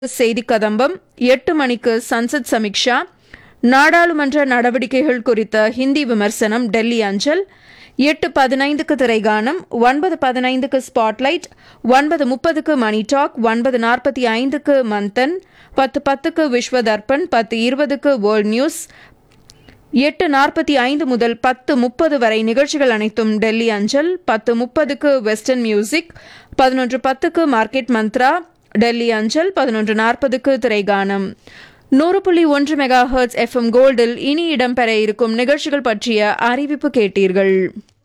செய்தி கதம்பம் 8 மணிக்கு சன்சத் சமீக்ஷா, நாடாளுமன்ற நடவடிக்கைகள் குறித்த ஹிந்தி விமர்சனம் டெல்லி அஞ்சல், 8:15க்கு திரைகானம், 9:15க்கு ஸ்பாட்லைட், 9:30க்கு மணி டாக், 9:45க்கு மந்தன், 10:10க்கு விஸ்வ தர்ப்பண், 10:20க்கு வேர்ல்ட் நியூஸ், 8:45 முதல் 10:30 வரை நிகழ்ச்சிகள் அனைத்தும் டெல்லி அஞ்சல். 10:30க்கு western music, 11:10க்கு market Mantra Delhi அஞ்சல், 11:40க்கு திரைகானம். 100.1 மெகா ஹெர்ட்ஸ் FM கோல்டில் இனி இடம்பெற இருக்கும் நிகழ்ச்சிகள் பற்றிய அறிவிப்பு கேட்டீர்கள்.